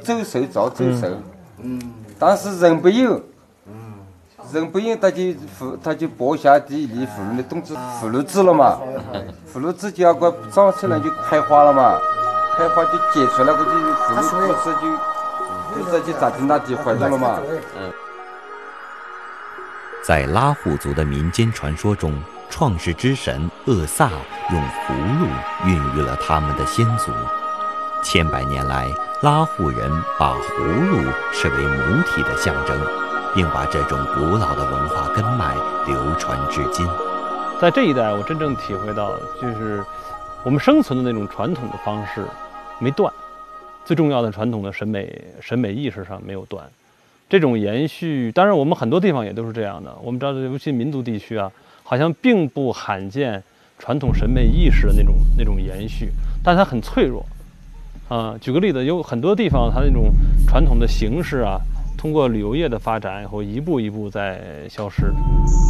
走兽造走兽，但是人不有，人不有，他就播下第一粒葫芦的种子，葫芦籽了嘛，葫芦籽就要个长出来就开花了嘛，开花就结出来，估计葫芦籽就砸进那地怀中了嘛。 在拉祜族的民间传说中，创世之神厄萨用葫芦孕育了他们的先祖。千百年来，拉祜人把葫芦视为母体的象征，并把这种古老的文化根脉流传至今。 在这一代，我真正体会到，就是我们生存的那种传统的方式没断，最重要的传统的审美意识上没有断。这种延续，当然我们很多地方也都是这样的。我们知道，尤其民族地区啊，好像并不罕见传统审美意识的那种延续，但它很脆弱。举个例子，有很多地方它那种传统的形式啊，通过旅游业的发展以后，一步一步在消失。